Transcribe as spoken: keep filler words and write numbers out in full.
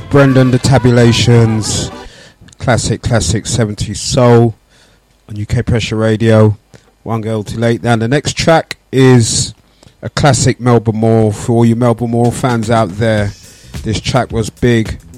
Brendan, the Tabulations, classic, classic seventies soul on U K Pressure Radio. One girl too late. Now the next track is a classic Melba Moore. For all you Melba Moore fans out there, this track was big